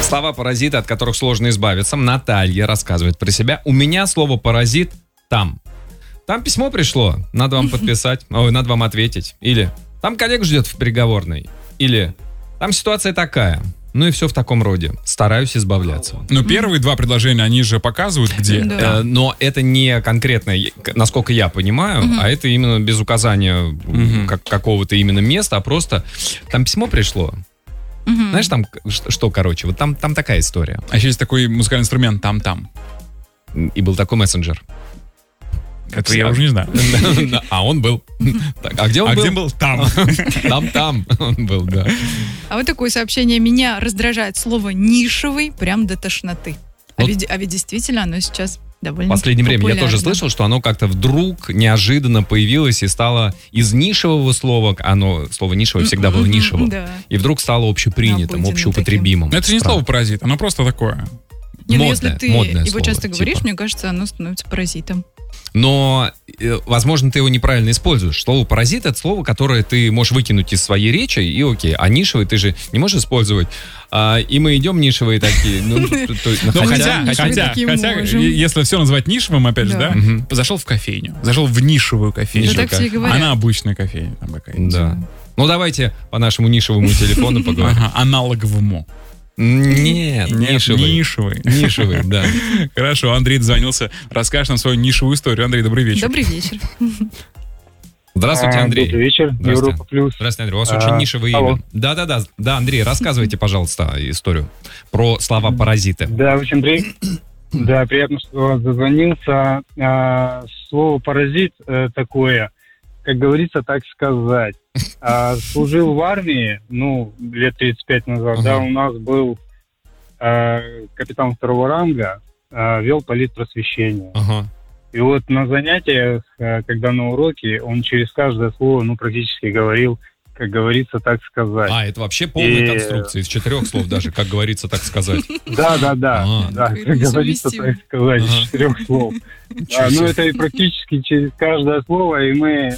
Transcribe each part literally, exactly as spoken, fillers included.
Слова паразиты, от которых сложно избавиться. Наталья рассказывает про себя. У меня слово паразит там. Там письмо пришло, надо вам подписать, ой, надо вам ответить. Или там коллег ждет в переговорной. Или там ситуация такая. Ну и все в таком роде. Стараюсь избавляться. Но первые два предложения, они же показывают, где. Да. Э, но это не конкретно, насколько я понимаю, угу. а это именно без указания угу. как, какого-то именно места, а просто там письмо пришло. Угу. Знаешь, там что, что, короче, вот там, там такая история. А еще есть такой музыкальный инструмент «там-там». И был такой мессенджер. Это я уже не знаю. А он был. А где он был? А был? где был? Там. Там-там он был, да. А вот такое сообщение. Меня раздражает слово «нишевый» прям до тошноты. А ведь, а ведь действительно оно сейчас довольно В последнее популярно. время я тоже слышал, что оно как-то вдруг неожиданно появилось и стало из нишевого слова, оно, слово нишевое всегда было нишевым, Да. и вдруг стало общепринятым, общеупотребимым. Это же не слово «паразит», оно просто такое. Не, ну модное, если ты модное его слово, часто говоришь, типа. мне кажется, оно становится паразитом. Но, э, возможно, ты его неправильно используешь. Слово «паразит» — это слово, которое ты можешь выкинуть из своей речи, и окей. А нишевый ты же не можешь использовать. А, и мы идем нишевые такие. Ну, хотя, хотя, хотя если все назвать нишевым, опять же, да, зашел в кофейню, зашел в нишевую кофейню. Она обычная кофейня. Да. Ну, давайте по нашему нишевому телефону поговорим. Аналоговому. Нет, нишевый. Нишевый. Нишевый, да. Хорошо, Андрей дозвонился. Расскажешь нам свою нишевую историю. Андрей, добрый вечер. Добрый вечер. Здравствуйте, Андрей. Добрый вечер, Европа Плюс. Здравствуйте, Андрей. У вас очень нишевое имя. Да-да-да. Да, Андрей, рассказывайте, пожалуйста, историю про слова паразиты. Да, очень приятно. Да, приятно, что вас дозвонился. Слово паразит такое, как говорится, так сказать. А, служил в армии, ну, лет тридцать пять назад, uh-huh. да, у нас был а, капитан второго ранга, а, вел политпросвещение. Uh-huh. И вот на занятиях, а, когда на уроке, он через каждое слово, ну, практически говорил, как говорится, так сказать. А, это вообще полная и... конструкция, из четырех слов даже, как говорится, так сказать. Да-да-да, да, как говорится, так сказать, из четырех слов. Ну, это и практически через каждое слово, и мы...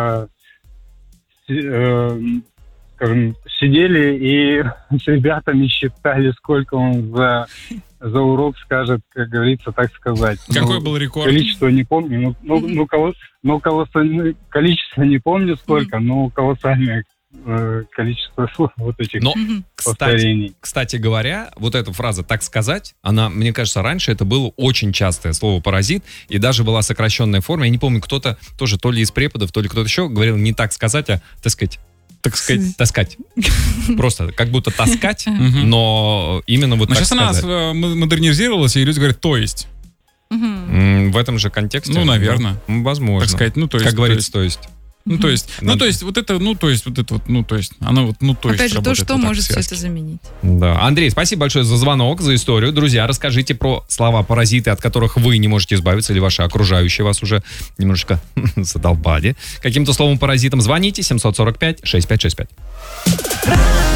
Э, скажем, сидели и с ребятами считали, сколько он за, за урок скажет, как говорится, так сказать. Какой ну, был рекорд? Количество не помню, ну, ну, ну, колос, ну колоссальное количество не помню сколько, но колоссальное э, количество слов вот этих но, повторений. Кстати, кстати говоря, вот эта фраза «так сказать», она, мне кажется, раньше это было очень частое слово «паразит», и даже была сокращенная форма. Я не помню, кто-то тоже, то ли из преподов, то ли кто-то еще говорил не «так сказать», а «так сказать». Так сказать, таскать. Просто как будто таскать, но именно вот но так сказать. Сейчас она модернизировалась, и люди говорят «то есть». В этом же контексте? Ну, наверное. Возможно. Так сказать, ну, то есть. Как говорится, то есть. Ну, то есть, ну, то есть, вот это, ну, то есть, вот это вот, ну, то есть, она вот, ну, то есть. Опять же, то, что может все это заменить. Да. Андрей, спасибо большое за звонок, за историю. Друзья, расскажите про слова паразиты, от которых вы не можете избавиться, или ваши окружающие вас уже немножечко задолбали каким-то словом паразитом. Звоните семь сорок пять шестьдесят пять шестьдесят пять.